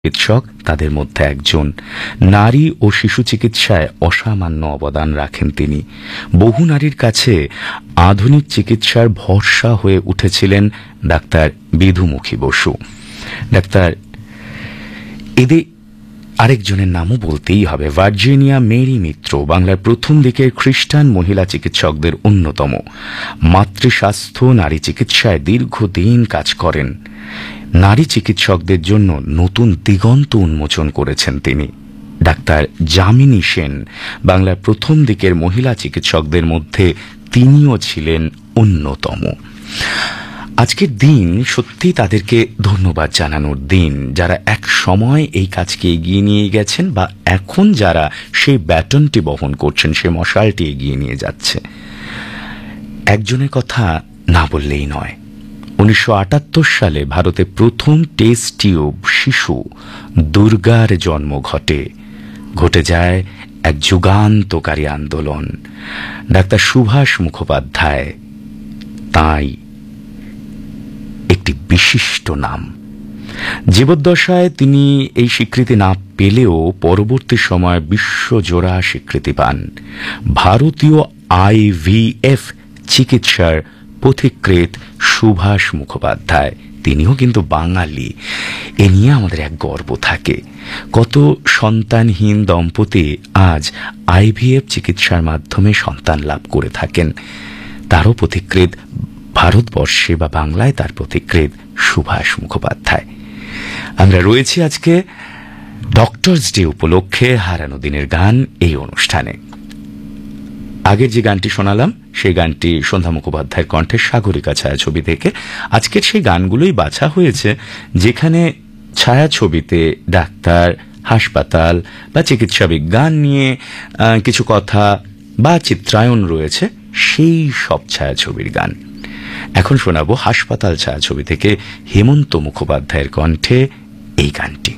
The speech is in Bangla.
চিকিৎসক তাদের মধ্যে একজন। নারী ও শিশু চিকিৎসায় অসামান্য অবদান রাখেন তিনি। বহু নারীর কাছে আধুনিক চিকিৎসার ভরসা হয়ে উঠেছিলেন ডাক্তার বিধুমুখী বসু। ডাক্তার এদের আরেকজনের নামও বলতেই হবে, ভার্জিনিয়া মেরি মিত্র, বাংলার প্রথম দিকের খ্রিস্টান মহিলা চিকিৎসকদের অন্যতম। মাতৃস্বাস্থ্য, নারী চিকিৎসায় দীর্ঘদিন কাজ করেন। নারী চিকিৎসকদের জন্য নতুন দিগন্ত উন্মোচন করেছেন তিনি। ডাক্তার যামিনী সেন, বাংলার প্রথম দিকের মহিলা চিকিৎসকদের মধ্যে তিনিও ছিলেন অন্যতম। আজকের দিন সত্যি তাদেরকে ধন্যবাদ জানানোর দিন, যারা এক সময় এই কাজকে এগিয়ে নিয়ে গেছেন বা এখন যারা সেই ব্যাটনটি বহন করছেন, সেই মশালটি এগিয়ে নিয়ে যাচ্ছে। একজনের কথা না বললেই নয়। 1978 সালে ভারতে প্রথম টেস্ট টিউব শিশু দুর্গার জন্ম ঘটে যায় এক যুগান্তকারী আন্দোলন। ডাক্তার সুভাষ মুখোপাধ্যায় তাই একটি বিশিষ্ট নাম। জীবদ্দশায় তিনি এই স্বীকৃতি না পেলেও পরবর্তী সময় বিশ্বজোড়া স্বীকৃতি পান। ভারতীয় IVF চিকিৎসার পথিকৃৎ সুভাষ মুখোপাধ্যায়, তিনিও কিন্তু বাঙালি। এ নিয়ে আমাদের এক গর্ব থাকে। কত সন্তানহীন দম্পতি আজ IVF চিকিৎসার মাধ্যমে সন্তান লাভ করে থাকেন। তারও পথিকৃৎ ভারতবর্ষে বা বাংলায় তার পথিকৃৎ সুভাষ মুখোপাধ্যায়। আমরা রয়েছি আজকে ডক্টরস ডে উপলক্ষে হারানো দিনের গান এই অনুষ্ঠানে। আগের যে গানটি শোনালাম সেই গানটি সন্ধ্যা মুখোপাধ্যায়ের কণ্ঠে সাগরিকা ছায়াছবি থেকে। আজকের সেই গানগুলোই বাছা হয়েছে যেখানে ছায়াছবিতে ডাক্তার, হাসপাতাল বা চিকিৎসা বিজ্ঞান নিয়ে কিছু কথা বা চিত্রায়ন রয়েছে, সেই সব ছায়াছবির গান। এখন শোনাবো হাসপাতাল ছায়াছবি থেকে হেমন্ত মুখোপাধ্যায়ের কণ্ঠে এই গানটি।